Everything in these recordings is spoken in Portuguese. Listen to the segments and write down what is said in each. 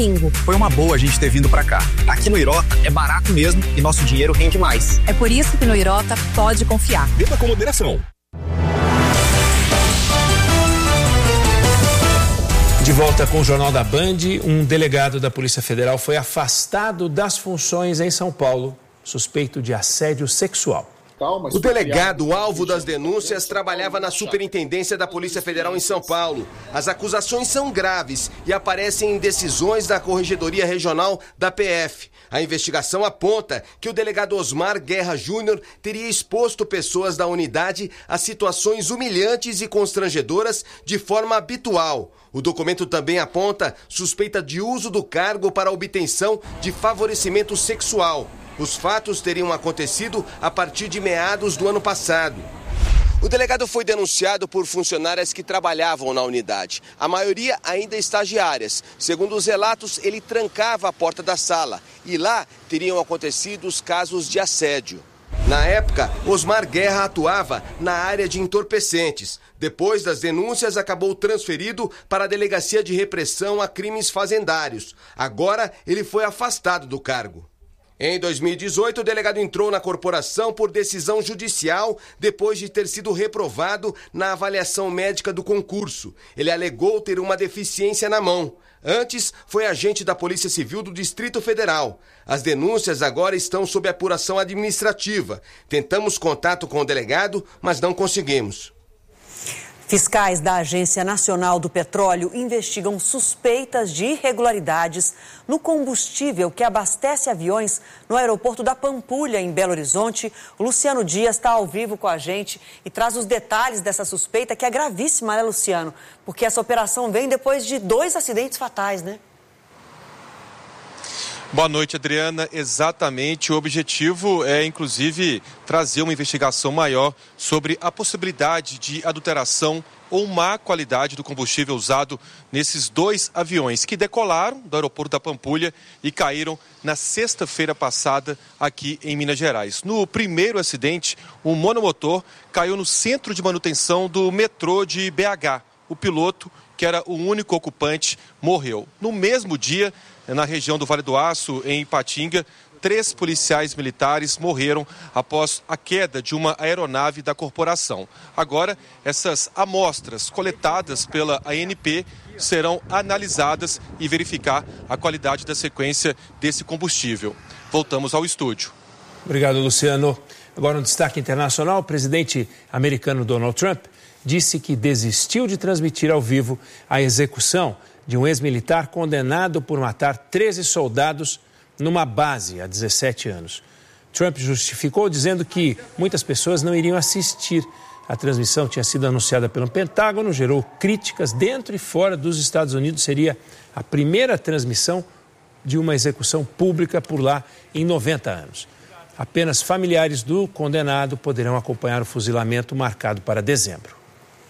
domingo. Foi uma boa a gente ter vindo pra cá. Aqui no Irota é barato mesmo e nosso dinheiro rende mais. É por isso que no Irota pode confiar. Beba com moderação. De volta com o Jornal da Band, um delegado da Polícia Federal foi afastado das funções em São Paulo, suspeito de assédio sexual. O delegado, alvo das denúncias, trabalhava na Superintendência da Polícia Federal em São Paulo. As acusações são graves e aparecem em decisões da Corregedoria Regional da PF. A investigação aponta que o delegado Osmar Guerra Júnior teria exposto pessoas da unidade a situações humilhantes e constrangedoras de forma habitual. O documento também aponta suspeita de uso do cargo para obtenção de favorecimento sexual. Os fatos teriam acontecido a partir de meados do ano passado. O delegado foi denunciado por funcionárias que trabalhavam na unidade. A maioria ainda estagiárias. Segundo os relatos, ele trancava a porta da sala e lá teriam acontecido os casos de assédio. Na época, Osmar Guerra atuava na área de entorpecentes. Depois das denúncias, acabou transferido para a Delegacia de Repressão a Crimes Fazendários. Agora, ele foi afastado do cargo. Em 2018, o delegado entrou na corporação por decisão judicial depois de ter sido reprovado na avaliação médica do concurso. Ele alegou ter uma deficiência na mão. Antes, foi agente da Polícia Civil do Distrito Federal. As denúncias agora estão sob apuração administrativa. Tentamos contato com o delegado, mas não conseguimos. Fiscais da Agência Nacional do Petróleo investigam suspeitas de irregularidades no combustível que abastece aviões no aeroporto da Pampulha, em Belo Horizonte. O Luciano Dias está ao vivo com a gente e traz os detalhes dessa suspeita, que é gravíssima, né, Luciano? Porque essa operação vem depois de 2 acidentes fatais, né? Boa noite, Adriana. Exatamente. O objetivo é, inclusive, trazer uma investigação maior sobre a possibilidade de adulteração ou má qualidade do combustível usado nesses 2 aviões que decolaram do aeroporto da Pampulha e caíram na sexta-feira passada aqui em Minas Gerais. No primeiro acidente, um monomotor caiu no centro de manutenção do metrô de BH. O piloto, que era o único ocupante, morreu. No mesmo dia, na região do Vale do Aço, em Ipatinga, 3 policiais militares morreram após a queda de uma aeronave da corporação. Agora, essas amostras coletadas pela ANP serão analisadas e verificar a qualidade da sequência desse combustível. Voltamos ao estúdio. Obrigado, Luciano. Agora, um destaque internacional. O presidente americano Donald Trump disse que desistiu de transmitir ao vivo a execução de um ex-militar condenado por matar 13 soldados numa base há 17 anos. Trump justificou dizendo que muitas pessoas não iriam assistir. A transmissão tinha sido anunciada pelo Pentágono, gerou críticas dentro e fora dos Estados Unidos. Seria a primeira transmissão de uma execução pública por lá em 90 anos. Apenas familiares do condenado poderão acompanhar o fuzilamento marcado para dezembro.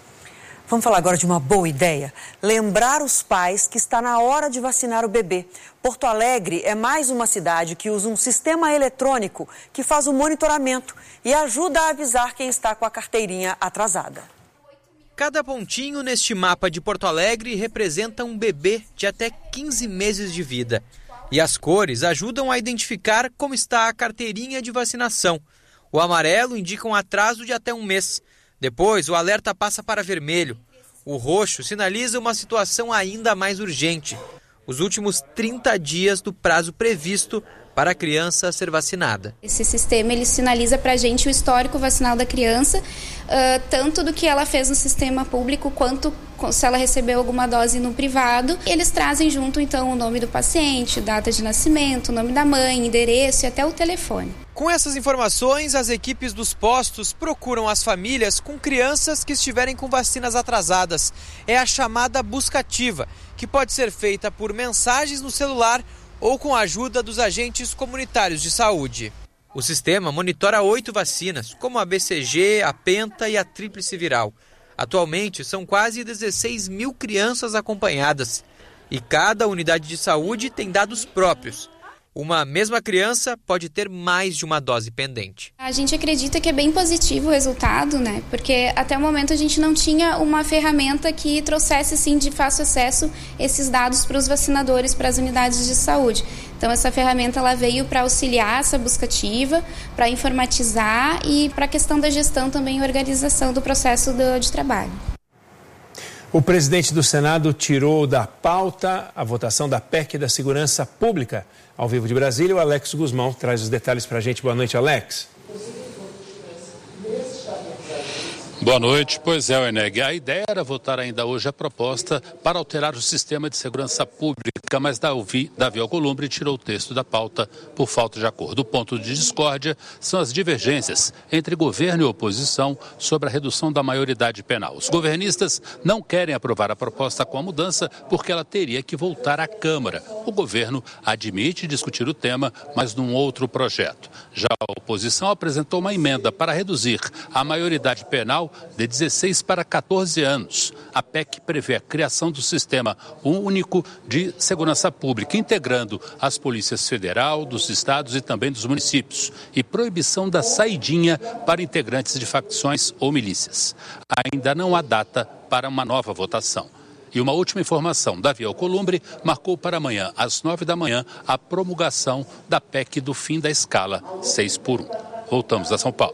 Vamos falar agora de uma boa ideia. Lembrar os pais que está na hora de vacinar o bebê. Porto Alegre é mais uma cidade que usa um sistema eletrônico que faz o monitoramento e ajuda a avisar quem está com a carteirinha atrasada. Cada pontinho neste mapa de Porto Alegre representa um bebê de até 15 meses de vida. E as cores ajudam a identificar como está a carteirinha de vacinação. O amarelo indica um atraso de até 1 mês. Depois, o alerta passa para vermelho. O roxo sinaliza uma situação ainda mais urgente. Os últimos 30 dias do prazo previsto para a criança ser vacinada. Esse sistema ele sinaliza para a gente o histórico vacinal da criança, tanto do que ela fez no sistema público, quanto se ela recebeu alguma dose no privado. Eles trazem junto, então, o nome do paciente, data de nascimento, o nome da mãe, endereço e até o telefone. Com essas informações, as equipes dos postos procuram as famílias com crianças que estiverem com vacinas atrasadas. É a chamada busca ativa, que pode ser feita por mensagens no celular ou com a ajuda dos agentes comunitários de saúde. O sistema monitora 8 vacinas, como a BCG, a Penta e a Tríplice Viral. Atualmente, são quase 16 mil crianças acompanhadas. E cada unidade de saúde tem dados próprios. Uma mesma criança pode ter mais de uma dose pendente. A gente acredita que é bem positivo o resultado, né? Porque até o momento a gente não tinha uma ferramenta que trouxesse, assim, de fácil acesso esses dados para os vacinadores, para as unidades de saúde. Então, essa ferramenta ela veio para auxiliar essa busca ativa, para informatizar e para a questão da gestão também e organização do processo de trabalho. O presidente do Senado tirou da pauta a votação da PEC da Segurança Pública. Ao vivo de Brasília, o Alex Guzmão traz os detalhes para a gente. Boa noite, Alex. Boa noite. Pois é, Eneg. A ideia era votar ainda hoje a proposta para alterar o sistema de segurança pública, mas Davi Alcolumbre tirou o texto da pauta por falta de acordo. O ponto de discórdia são as divergências entre governo e oposição sobre a redução da maioridade penal. Os governistas não querem aprovar a proposta com a mudança porque ela teria que voltar à Câmara. O governo admite discutir o tema, mas num outro projeto. Já a oposição apresentou uma emenda para reduzir a maioridade penal de 16 para 14 anos. A PEC prevê a criação do Sistema Único de Segurança Pública, integrando as polícias federal, dos estados e também dos municípios, e proibição da saidinha para integrantes de facções ou milícias. Ainda não há data para uma nova votação. E uma última informação, Davi Alcolumbre marcou para amanhã, às 9 da manhã, a promulgação da PEC do fim da escala 6x1. Voltamos a São Paulo.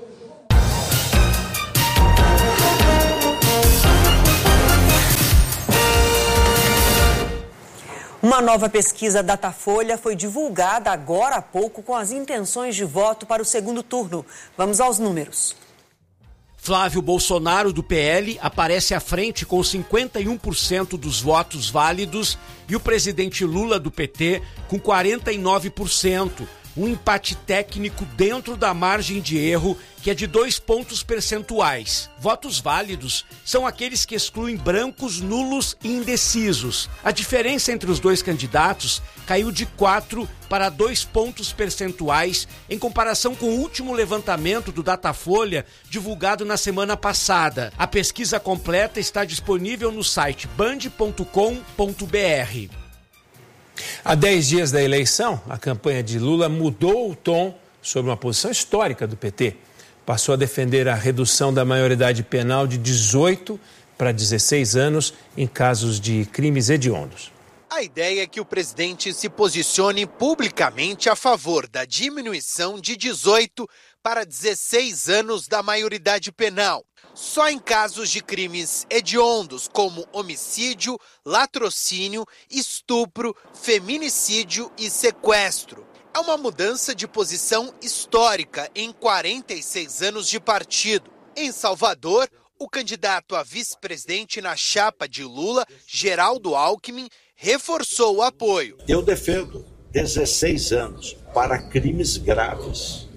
Uma nova pesquisa Datafolha foi divulgada agora há pouco com as intenções de voto para o segundo turno. Vamos aos números. Flávio Bolsonaro, do PL, aparece à frente com 51% dos votos válidos e o presidente Lula, do PT, com 49%. Um empate técnico dentro da margem de erro, que é de 2 pontos percentuais. Votos válidos são aqueles que excluem brancos, nulos e indecisos. A diferença entre os dois candidatos caiu de 4 para 2 pontos percentuais em comparação com o último levantamento do Datafolha, divulgado na semana passada. A pesquisa completa está disponível no site band.com.br. Há 10 dias da eleição, a campanha de Lula mudou o tom sobre uma posição histórica do PT. Passou a defender a redução da maioridade penal de 18 para 16 anos em casos de crimes hediondos. A ideia é que o presidente se posicione publicamente a favor da diminuição de 18 para 16 anos da maioridade penal. Só em casos de crimes hediondos, como homicídio, latrocínio, estupro, feminicídio e sequestro. É uma mudança de posição histórica em 46 anos de partido. Em Salvador, o candidato a vice-presidente na chapa de Lula, Geraldo Alckmin, reforçou o apoio. Eu defendo 16 anos para crimes graves,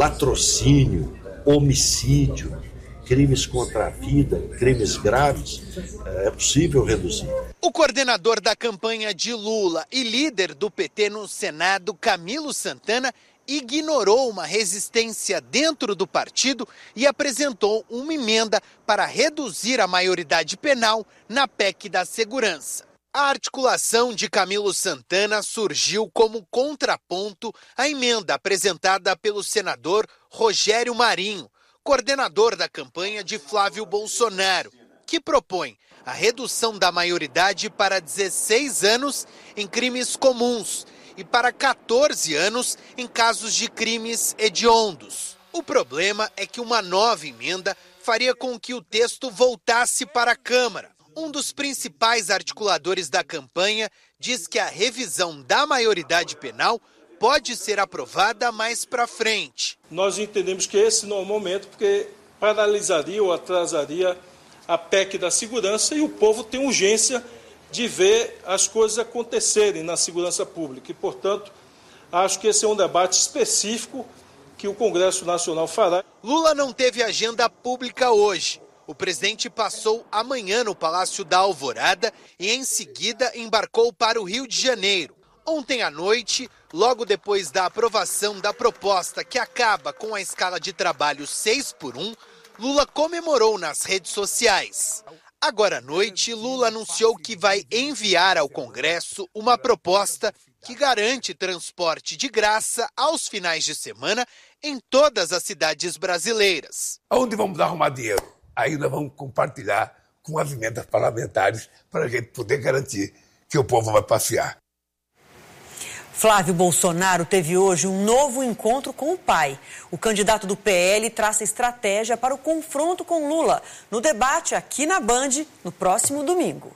latrocínio, homicídio, crimes contra a vida, crimes graves, é possível reduzir. O coordenador da campanha de Lula e líder do PT no Senado, Camilo Santana, ignorou uma resistência dentro do partido e apresentou uma emenda para reduzir a maioridade penal na PEC da segurança. A articulação de Camilo Santana surgiu como contraponto à emenda apresentada pelo senador Rogério Marinho, coordenador da campanha de Flávio Bolsonaro, que propõe a redução da maioridade para 16 anos em crimes comuns e para 14 anos em casos de crimes hediondos. O problema é que uma nova emenda faria com que o texto voltasse para a Câmara. Um dos principais articuladores da campanha diz que a revisão da maioridade penal pode ser aprovada mais para frente. Nós entendemos que esse não é o momento, porque paralisaria ou atrasaria a PEC da segurança e o povo tem urgência de ver as coisas acontecerem na segurança pública. E, portanto, acho que esse é um debate específico que o Congresso Nacional fará. Lula não teve agenda pública hoje. O presidente passou amanhã no Palácio da Alvorada e, em seguida, embarcou para o Rio de Janeiro. Ontem à noite, logo depois da aprovação da proposta que acaba com a escala de trabalho 6x1, Lula comemorou nas redes sociais. Agora à noite, Lula anunciou que vai enviar ao Congresso uma proposta que garante transporte de graça aos finais de semana em todas as cidades brasileiras. Onde vamos arrumar dinheiro? Aí nós vamos compartilhar com as emendas parlamentares para a gente poder garantir que o povo vai passear. Flávio Bolsonaro teve hoje um novo encontro com o pai. O candidato do PL traça estratégia para o confronto com Lula no debate aqui na Band no próximo domingo.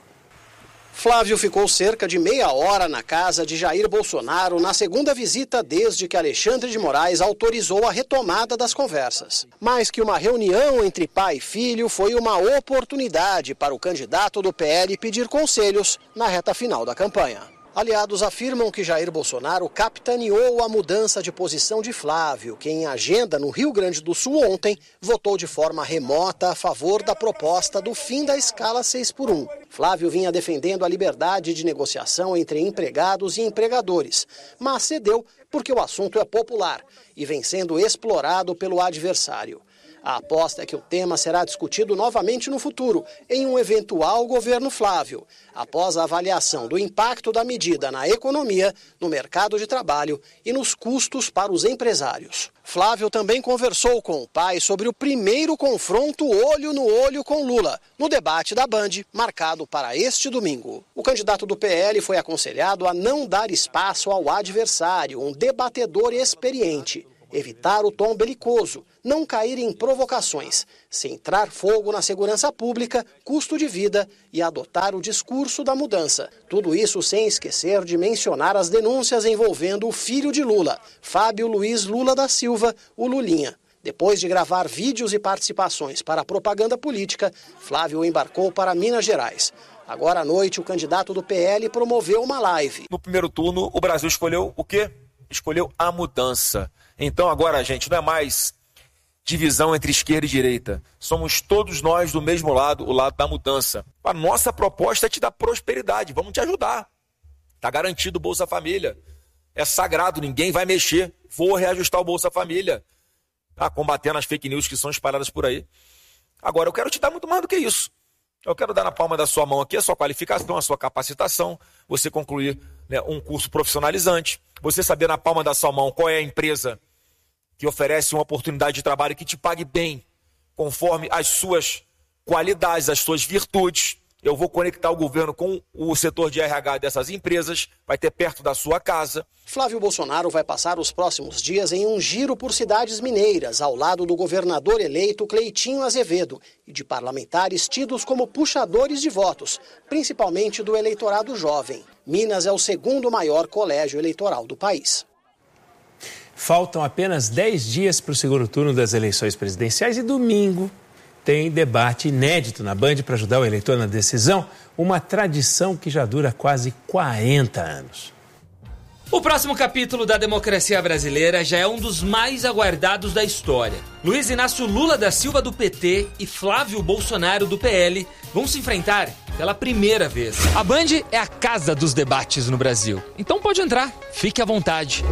Flávio ficou cerca de meia hora na casa de Jair Bolsonaro na segunda visita desde que Alexandre de Moraes autorizou a retomada das conversas. Mais que uma reunião entre pai e filho, foi uma oportunidade para o candidato do PL pedir conselhos na reta final da campanha. Aliados afirmam que Jair Bolsonaro capitaneou a mudança de posição de Flávio, que em agenda no Rio Grande do Sul ontem votou de forma remota a favor da proposta do fim da escala 6x1. Flávio vinha defendendo a liberdade de negociação entre empregados e empregadores, mas cedeu porque o assunto é popular e vem sendo explorado pelo adversário. A aposta é que o tema será discutido novamente no futuro, em um eventual governo Flávio, após a avaliação do impacto da medida na economia, no mercado de trabalho e nos custos para os empresários. Flávio também conversou com o pai sobre o primeiro confronto olho no olho com Lula, no debate da Band, marcado para este domingo. O candidato do PL foi aconselhado a não dar espaço ao adversário, um debatedor experiente. Evitar o tom belicoso, não cair em provocações, centrar fogo na segurança pública, custo de vida e adotar o discurso da mudança. Tudo isso sem esquecer de mencionar as denúncias envolvendo o filho de Lula, Fábio Luiz Lula da Silva, o Lulinha. Depois de gravar vídeos e participações para a propaganda política, Flávio embarcou para Minas Gerais. Agora à noite, o candidato do PL promoveu uma live. No primeiro turno, o Brasil escolheu o quê? Escolheu a mudança. Então agora, gente, não é mais divisão entre esquerda e direita. Somos todos nós do mesmo lado, o lado da mudança. A nossa proposta é te dar prosperidade, vamos te ajudar. Está garantido o Bolsa Família. É sagrado, ninguém vai mexer. Vou reajustar o Bolsa Família. Combatendo as fake news que são espalhadas por aí. Agora, eu quero te dar muito mais do que isso. Eu quero dar na palma da sua mão aqui a sua qualificação, a sua capacitação, você concluir, né, um curso profissionalizante, você saber na palma da sua mão qual é a empresa que oferece uma oportunidade de trabalho que te pague bem, conforme as suas qualidades, as suas virtudes. Eu vou conectar o governo com o setor de RH dessas empresas, vai ter perto da sua casa. Flávio Bolsonaro vai passar os próximos dias em um giro por cidades mineiras, ao lado do governador eleito Cleitinho Azevedo e de parlamentares tidos como puxadores de votos, principalmente do eleitorado jovem. Minas é o segundo maior colégio eleitoral do país. Faltam apenas 10 dias para o segundo turno das eleições presidenciais e domingo tem debate inédito na Band para ajudar o eleitor na decisão, uma tradição que já dura quase 40 anos. O próximo capítulo da democracia brasileira já é um dos mais aguardados da história. Luiz Inácio Lula da Silva do PT e Flávio Bolsonaro do PL vão se enfrentar pela primeira vez. A Band é a casa dos debates no Brasil, então pode entrar, fique à vontade.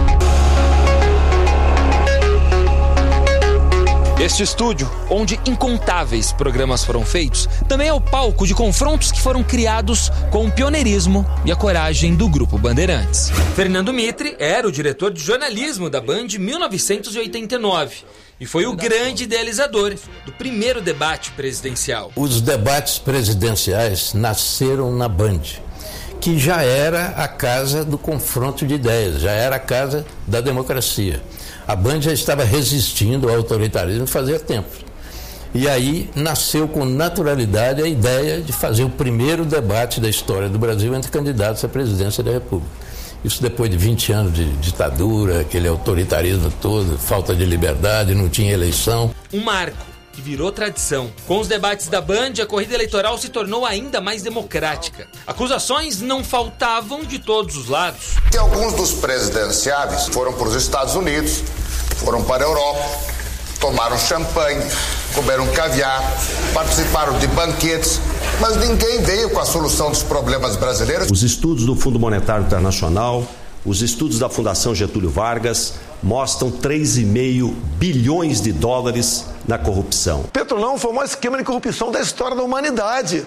Este estúdio, onde incontáveis programas foram feitos, também é o palco de confrontos que foram criados com o pioneirismo e a coragem do Grupo Bandeirantes. Fernando Mitre era o diretor de jornalismo da Band em 1989 e foi o grande idealizador do primeiro debate presidencial. Os debates presidenciais nasceram na Band, que já era a casa do confronto de ideias, já era a casa da democracia. A Band já estava resistindo ao autoritarismo fazia tempo. E aí nasceu com naturalidade a ideia de fazer o primeiro debate da história do Brasil entre candidatos à presidência da República. Isso depois de 20 anos de ditadura, aquele autoritarismo todo, falta de liberdade, não tinha eleição. Um marco que virou tradição. Com os debates da Band, a corrida eleitoral se tornou ainda mais democrática. Acusações não faltavam de todos os lados. E alguns dos presidenciáveis foram para os Estados Unidos, foram para a Europa, tomaram champanhe, comeram caviar, participaram de banquetes, mas ninguém veio com a solução dos problemas brasileiros. Os estudos do Fundo Monetário Internacional, os estudos da Fundação Getúlio Vargas mostram 3,5 bilhões de dólares na corrupção. Petrolão foi o maior esquema de corrupção da história da humanidade.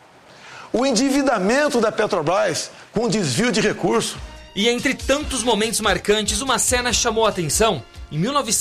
O endividamento da Petrobras com desvio de recursos. E entre tantos momentos marcantes, uma cena chamou a atenção em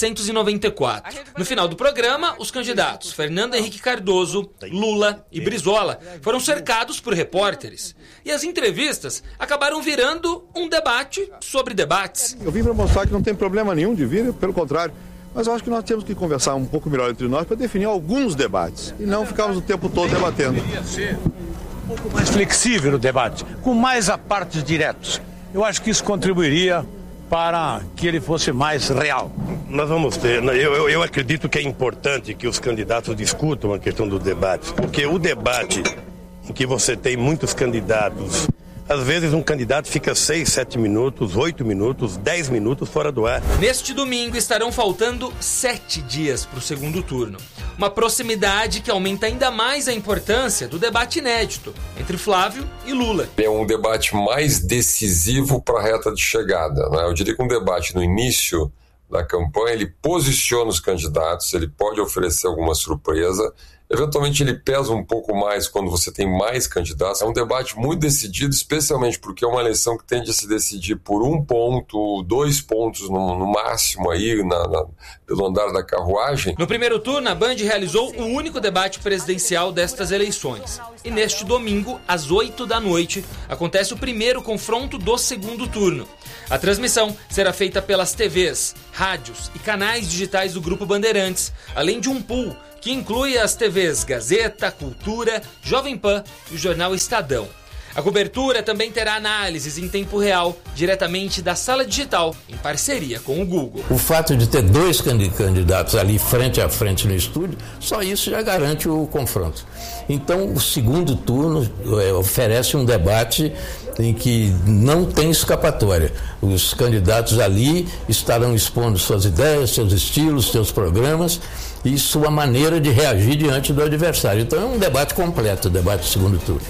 1994. No final do programa, os candidatos Fernando Henrique Cardoso, Lula e Brizola foram cercados por repórteres. E as entrevistas acabaram virando um debate sobre debates. Eu vim para mostrar que não tem problema nenhum de vir, pelo contrário. Mas eu acho que nós temos que conversar um pouco melhor entre nós para definir alguns debates e não ficarmos o tempo todo debatendo. Deveria ser um pouco mais flexível o debate, com mais apartes diretos. Eu acho que isso contribuiria para que ele fosse mais real. Nós vamos ter, eu acredito que é importante que os candidatos discutam a questão do debate, porque o debate em que você tem muitos candidatos, às vezes um candidato fica 6, 7 minutos, 8 minutos, 10 minutos fora do ar. Neste domingo estarão faltando 7 dias para o segundo turno. Uma proximidade que aumenta ainda mais a importância do debate inédito entre Flávio e Lula. É um debate mais decisivo para a reta de chegada, né? Eu diria que um debate no início da campanha, ele posiciona os candidatos, ele pode oferecer alguma surpresa. Eventualmente ele pesa um pouco mais quando você tem mais candidatos. É um debate muito decidido, especialmente porque é uma eleição que tende a se decidir por 1 ponto, 2 pontos no máximo aí pelo andar da carruagem. No primeiro turno, a Band realizou o único debate presidencial destas eleições. E neste domingo, às 8 da noite, acontece o primeiro confronto do segundo turno. A transmissão será feita pelas TVs, rádios e canais digitais do Grupo Bandeirantes, além de um pool que inclui as TVs Gazeta, Cultura, Jovem Pan e o jornal Estadão. A cobertura também terá análises em tempo real, diretamente da sala digital, em parceria com o Google. O fato de ter 2 candidatos ali frente a frente no estúdio, só isso já garante o confronto. Então, o segundo turno oferece um debate em que não tem escapatória. Os candidatos ali estarão expondo suas ideias, seus estilos, seus programas e sua maneira de reagir diante do adversário. Então é um debate completo, o debate do segundo turno.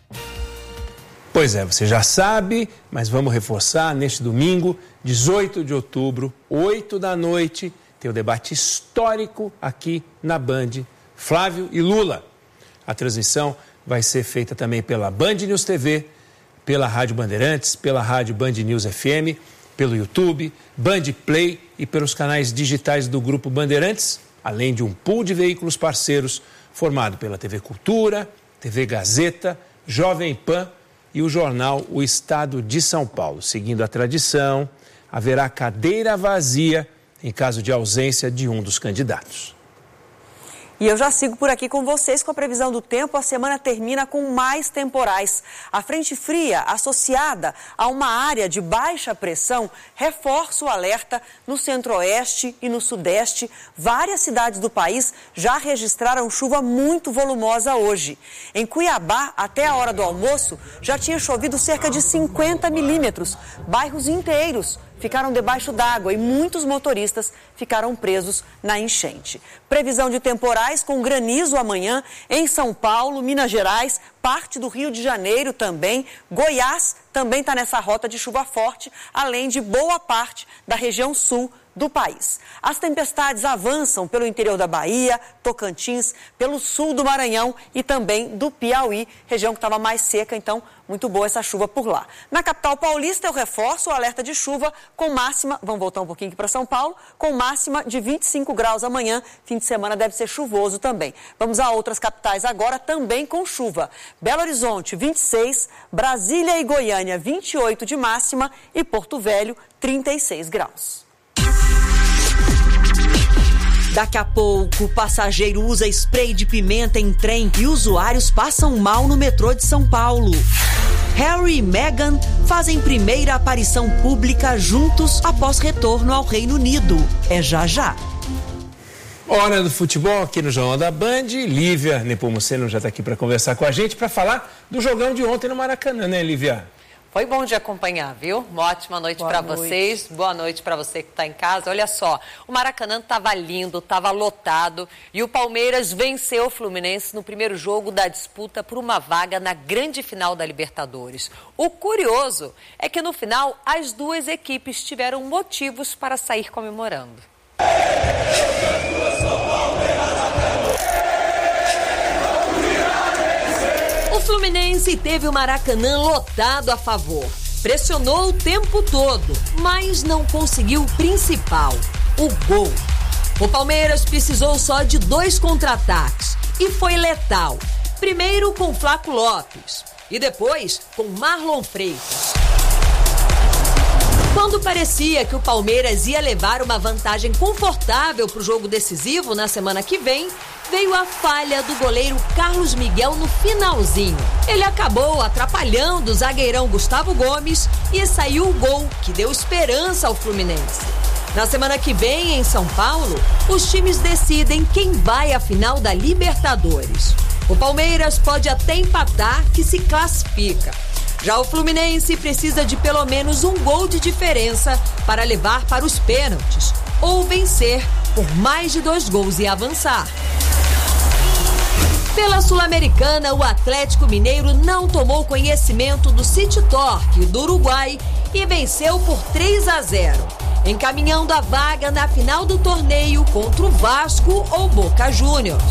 Pois é, você já sabe, mas vamos reforçar, neste domingo, 18 de outubro, 8 da noite, tem o debate histórico aqui na Band, Flávio e Lula. A transmissão vai ser feita também pela Band News TV, pela Rádio Bandeirantes, pela Rádio Band News FM, pelo YouTube, Band Play e pelos canais digitais do Grupo Bandeirantes, além de um pool de veículos parceiros formado pela TV Cultura, TV Gazeta, Jovem Pan e o jornal O Estado de São Paulo. Seguindo a tradição, haverá cadeira vazia em caso de ausência de um dos candidatos. E eu já sigo por aqui com vocês com a previsão do tempo. A semana termina com mais temporais. A frente fria, associada a uma área de baixa pressão, reforça o alerta no centro-oeste e no sudeste. Várias cidades do país já registraram chuva muito volumosa hoje. Em Cuiabá, até a hora do almoço, já tinha chovido cerca de 50 milímetros. Bairros inteiros ficaram debaixo d'água e muitos motoristas ficaram presos na enchente. Previsão de temporais com granizo amanhã em São Paulo, Minas Gerais, parte do Rio de Janeiro também. Goiás também está nessa rota de chuva forte, além de boa parte da região sul do país. As tempestades avançam pelo interior da Bahia, Tocantins, pelo sul do Maranhão e também do Piauí, região que estava mais seca, então muito boa essa chuva por lá. Na capital paulista eu reforço o alerta de chuva com máxima, vamos voltar um pouquinho aqui para São Paulo, com máxima de 25 graus amanhã, fim de semana deve ser chuvoso também. Vamos a outras capitais agora também com chuva. Belo Horizonte 26, Brasília e Goiânia 28 de máxima e Porto Velho 36 graus. Daqui a pouco, o passageiro usa spray de pimenta em trem e usuários passam mal no metrô de São Paulo. Harry e Meghan fazem primeira aparição pública juntos após retorno ao Reino Unido. É já já. Hora do futebol aqui no Jornal da Band. Lívia Nepomuceno já está aqui para conversar com a gente, para falar do jogão de ontem no Maracanã, né, Lívia? Foi bom de acompanhar, viu? Uma ótima noite para vocês. Boa noite para você que está em casa. Olha só, o Maracanã estava lindo, estava lotado e o Palmeiras venceu o Fluminense no primeiro jogo da disputa por uma vaga na grande final da Libertadores. O curioso é que no final as duas equipes tiveram motivos para sair comemorando. O Fluminense teve o Maracanã lotado a favor. Pressionou o tempo todo, mas não conseguiu o principal, o gol. O Palmeiras precisou só de 2 contra-ataques e foi letal. Primeiro com Flaco Lopes e depois com Marlon Freitas. Quando parecia que o Palmeiras ia levar uma vantagem confortável para o jogo decisivo na semana que vem, veio a falha do goleiro Carlos Miguel no finalzinho. Ele acabou atrapalhando o zagueirão Gustavo Gomes e saiu o gol que deu esperança ao Fluminense. Na semana que vem, em São Paulo, os times decidem quem vai à final da Libertadores. O Palmeiras pode até empatar, que se classifica. Já o Fluminense precisa de pelo menos um gol de diferença para levar para os pênaltis ou vencer por mais de 2 gols e avançar. Pela Sul-Americana, o Atlético Mineiro não tomou conhecimento do City Torque do Uruguai e venceu por 3-0, encaminhando a vaga na final do torneio contra o Vasco ou Boca Juniors.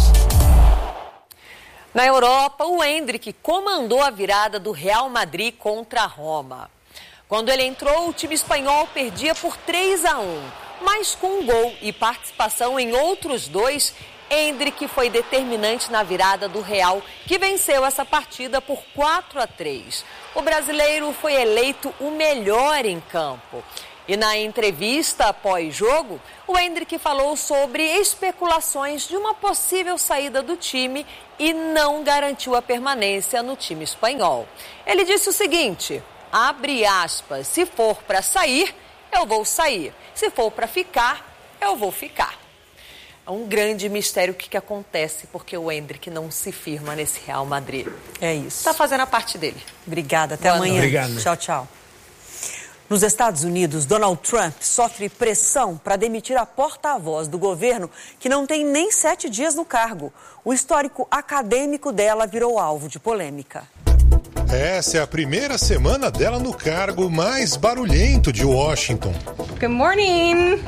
Na Europa, o Endrick comandou a virada do Real Madrid contra a Roma. Quando ele entrou, o time espanhol perdia por 3-1, mas com um gol e participação em outros 2, Endrick foi determinante na virada do Real, que venceu essa partida por 4-3. O brasileiro foi eleito o melhor em campo. E na entrevista após-jogo, o Endrick falou sobre especulações de uma possível saída do time e não garantiu a permanência no time espanhol. Ele disse o seguinte, abre aspas, se for para sair, eu vou sair. Se for para ficar, eu vou ficar. É um grande mistério o que acontece, porque o Endrick não se firma nesse Real Madrid. É isso. Está fazendo a parte dele. Obrigada, até amanhã. Obrigado. Tchau, tchau. Nos Estados Unidos, Donald Trump sofre pressão para demitir a porta-voz do governo, que não tem nem 7 dias no cargo. O histórico acadêmico dela virou alvo de polêmica. Essa é a primeira semana dela no cargo mais barulhento de Washington. Good morning!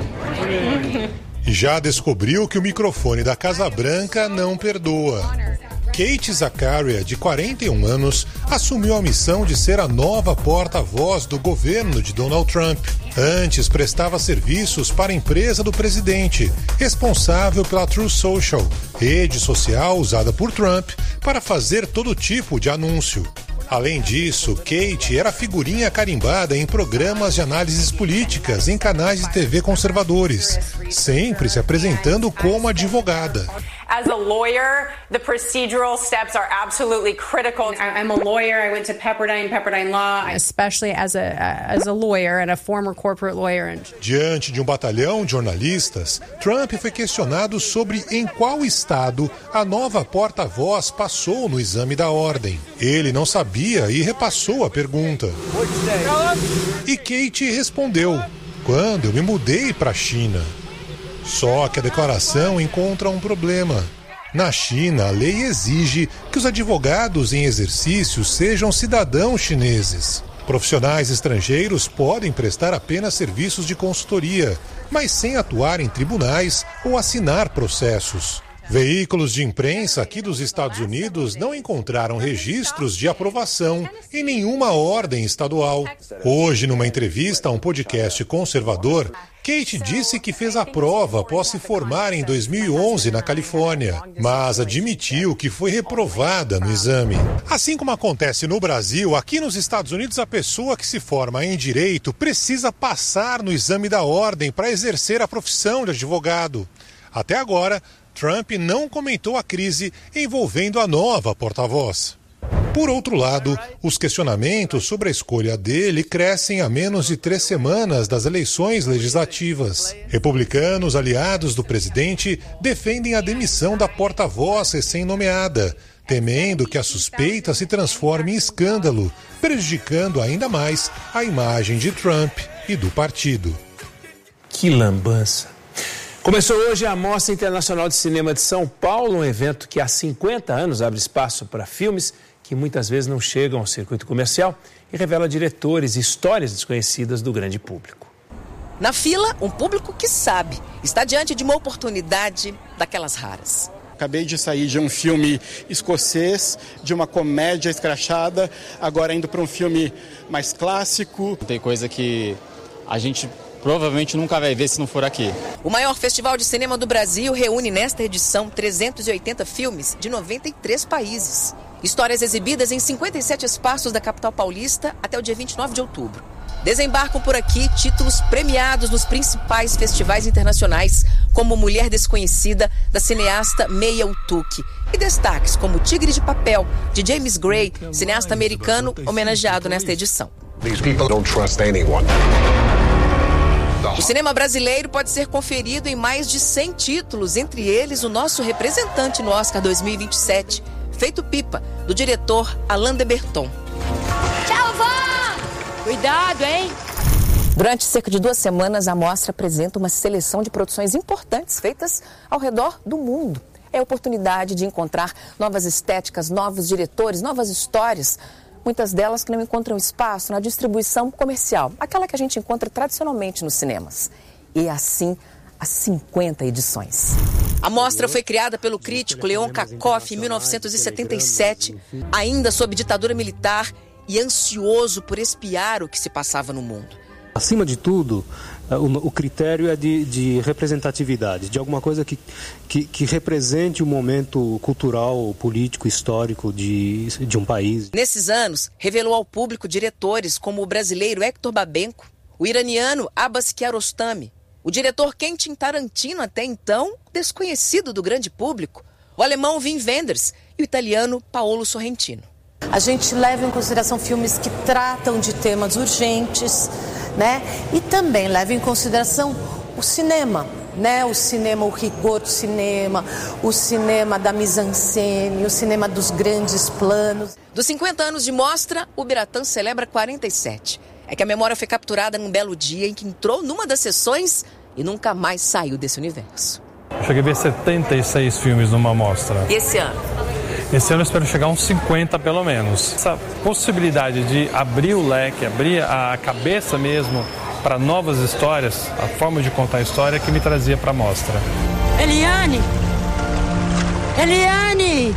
E já descobriu que o microfone da Casa Branca não perdoa. Kate Zakaria, de 41 anos, assumiu a missão de ser a nova porta-voz do governo de Donald Trump. Antes, prestava serviços para a empresa do presidente, responsável pela Truth Social, rede social usada por Trump para fazer todo tipo de anúncio. Além disso, Kate era figurinha carimbada em programas de análises políticas em canais de TV conservadores, sempre se apresentando como advogada. As a lawyer, the procedural steps are absolutely critical. I'm a lawyer. I went to Pepperdine Law, especially as a lawyer and a former corporate lawyer. Diante de um batalhão de jornalistas, Trump foi questionado sobre em qual estado a nova porta-voz passou no exame da ordem. Ele não sabia e repassou a pergunta. E Kate respondeu: quando eu me mudei para a China. Só que a declaração encontra um problema. Na China, a lei exige que os advogados em exercício sejam cidadãos chineses. Profissionais estrangeiros podem prestar apenas serviços de consultoria, mas sem atuar em tribunais ou assinar processos. Veículos de imprensa aqui dos Estados Unidos não encontraram registros de aprovação em nenhuma ordem estadual. Hoje, numa entrevista a um podcast conservador, Kate disse que fez a prova após se formar em 2011 na Califórnia, mas admitiu que foi reprovada no exame. Assim como acontece no Brasil, aqui nos Estados Unidos a pessoa que se forma em direito precisa passar no exame da ordem para exercer a profissão de advogado. Até agora, Trump não comentou a crise envolvendo a nova porta-voz. Por outro lado, os questionamentos sobre a escolha dele crescem a menos de 3 semanas das eleições legislativas. Republicanos aliados do presidente defendem a demissão da porta-voz recém-nomeada, temendo que a suspeita se transforme em escândalo, prejudicando ainda mais a imagem de Trump e do partido. Que lambança. Começou hoje a Mostra Internacional de Cinema de São Paulo, um evento que há 50 anos abre espaço para filmes que muitas vezes não chegam ao circuito comercial e revela diretores e histórias desconhecidas do grande público. Na fila, um público que sabe, está diante de uma oportunidade daquelas raras. Acabei de sair de um filme escocês, de uma comédia escrachada, agora indo para um filme mais clássico. Tem coisa que a gente provavelmente nunca vai ver se não for aqui. O maior festival de cinema do Brasil reúne nesta edição 380 filmes de 93 países. Histórias exibidas em 57 espaços da capital paulista até o dia 29 de outubro. Desembarcam por aqui títulos premiados nos principais festivais internacionais, como Mulher Desconhecida, da cineasta Maya Utuki. E destaques como Tigre de Papel, de James Gray, cineasta americano homenageado nesta edição. O cinema brasileiro pode ser conferido em mais de 100 títulos, entre eles o nosso representante no Oscar 2027, Feito Pipa, do diretor Alain de Botton. Tchau, vó! Cuidado, hein? Durante cerca de 2 semanas, a mostra apresenta uma seleção de produções importantes feitas ao redor do mundo. É a oportunidade de encontrar novas estéticas, novos diretores, novas histórias. Muitas delas que não encontram espaço na distribuição comercial, aquela que a gente encontra tradicionalmente nos cinemas. E assim, há 50 edições. A mostra foi criada pelo crítico Leon Kakoff em 1977, ainda sob ditadura militar e ansioso por espiar o que se passava no mundo. Acima de tudo, o critério é de representatividade, de alguma coisa que represente o momento cultural, político, histórico de um país. Nesses anos, revelou ao público diretores como o brasileiro Hector Babenco, o iraniano Abbas Kiarostami, o diretor Quentin Tarantino, até então desconhecido do grande público, o alemão Wim Wenders e o italiano Paolo Sorrentino. A gente leva em consideração filmes que tratam de temas urgentes, né? E também leva em consideração o cinema, né? O cinema, o rigor do cinema, o cinema da mise-en-scène, o cinema dos grandes planos. Dos 50 anos de mostra, o Biratã celebra 47. É que a memória foi capturada num belo dia em que entrou numa das sessões e nunca mais saiu desse universo. Eu cheguei a ver 76 filmes numa mostra. E esse ano? Esse ano eu espero chegar a uns 50 pelo menos. Essa possibilidade de abrir o leque, abrir a cabeça mesmo para novas histórias, a forma de contar a história que me trazia para a mostra. Eliane! Eliane!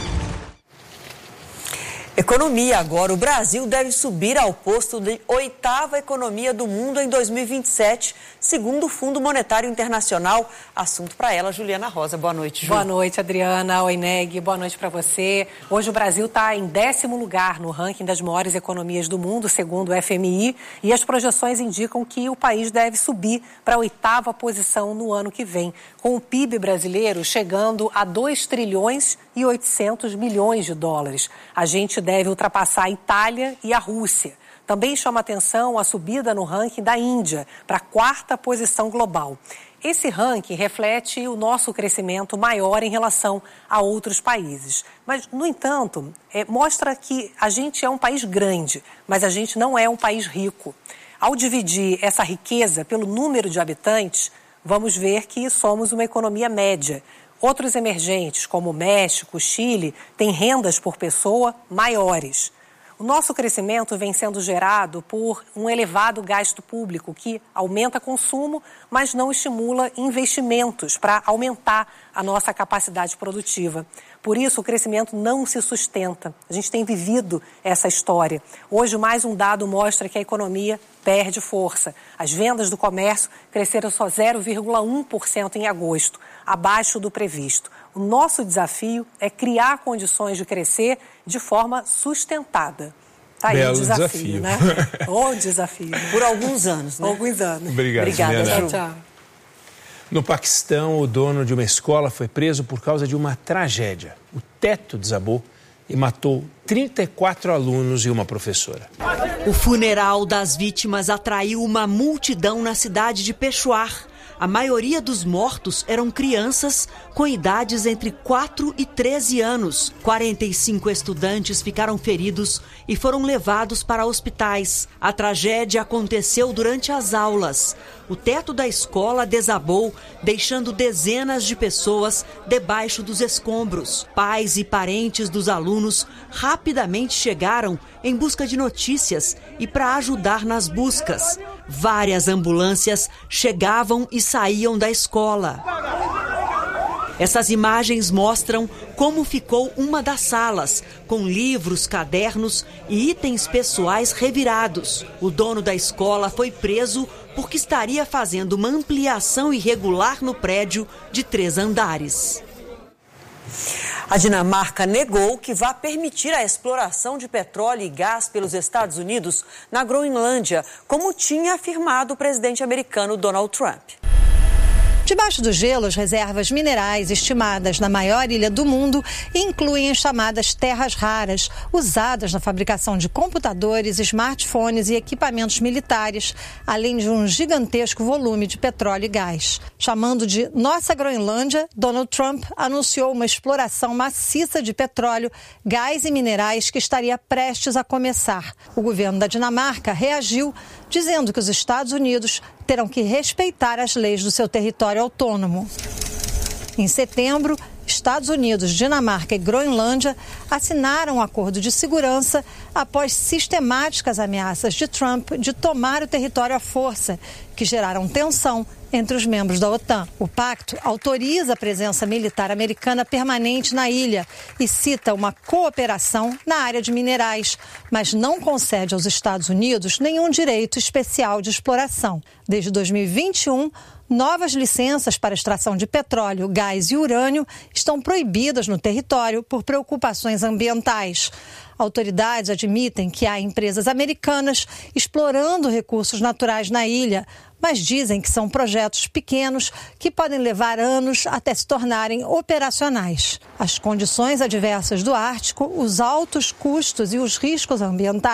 Economia agora. O Brasil deve subir ao posto de 8ª economia do mundo em 2027, segundo o Fundo Monetário Internacional. Assunto para ela, Juliana Rosa. Boa noite, Ju. Boa noite, Adriana. Oi, Neg. Boa noite para você. Hoje o Brasil está em 10º lugar no ranking das maiores economias do mundo, segundo o FMI, e as projeções indicam que o país deve subir para a 8ª posição no ano que vem, com o PIB brasileiro chegando a 2 trilhões e 800 milhões de dólares. A gente deve ultrapassar a Itália e a Rússia. Também chama atenção a subida no ranking da Índia para a 4ª posição global. Esse ranking reflete o nosso crescimento maior em relação a outros países. Mas, no entanto, mostra que a gente é um país grande, mas a gente não é um país rico. Ao dividir essa riqueza pelo número de habitantes, vamos ver que somos uma economia média. Outros emergentes, como o México, o Chile, têm rendas por pessoa maiores. O nosso crescimento vem sendo gerado por um elevado gasto público que aumenta consumo, mas não estimula investimentos para aumentar a nossa capacidade produtiva. Por isso, o crescimento não se sustenta. A gente tem vivido essa história. Hoje, mais um dado mostra que a economia perde força. As vendas do comércio cresceram só 0,1% em agosto, abaixo do previsto. O nosso desafio é criar condições de crescer de forma sustentada. Tá aí o desafio, né? O desafio. Por alguns anos, né? Alguns anos. Obrigado, Obrigada, Juliana. tchau. No Paquistão, o dono de uma escola foi preso por causa de uma tragédia. O teto desabou e matou 34 alunos e uma professora. O funeral das vítimas atraiu uma multidão na cidade de Peshawar. A maioria dos mortos eram crianças com idades entre 4 e 13 anos. 45 estudantes ficaram feridos e foram levados para hospitais. A tragédia aconteceu durante as aulas. O teto da escola desabou, deixando dezenas de pessoas debaixo dos escombros. Pais e parentes dos alunos rapidamente chegaram em busca de notícias e para ajudar nas buscas. Várias ambulâncias chegavam e saíam da escola. Essas imagens mostram como ficou uma das salas, com livros, cadernos e itens pessoais revirados. O dono da escola foi preso porque estaria fazendo uma ampliação irregular no prédio de 3 andares. A Dinamarca negou que vai permitir a exploração de petróleo e gás pelos Estados Unidos na Groenlândia, como tinha afirmado o presidente americano Donald Trump. Debaixo do gelo, as reservas minerais estimadas na maior ilha do mundo incluem as chamadas terras raras, usadas na fabricação de computadores, smartphones e equipamentos militares, além de um gigantesco volume de petróleo e gás. Chamando de Nossa Groenlândia, Donald Trump anunciou uma exploração maciça de petróleo, gás e minerais que estaria prestes a começar. O governo da Dinamarca reagiu, dizendo que os Estados Unidos terão que respeitar as leis do seu território autônomo. Em setembro, Estados Unidos, Dinamarca e Groenlândia assinaram um acordo de segurança após sistemáticas ameaças de Trump de tomar o território à força, que geraram tensão entre os membros da OTAN. O pacto autoriza a presença militar americana permanente na ilha e cita uma cooperação na área de minerais, mas não concede aos Estados Unidos nenhum direito especial de exploração. Desde 2021, novas licenças para extração de petróleo, gás e urânio estão proibidas no território por preocupações ambientais. Autoridades admitem que há empresas americanas explorando recursos naturais na ilha, mas dizem que são projetos pequenos que podem levar anos até se tornarem operacionais. As condições adversas do Ártico, os altos custos e os riscos ambientais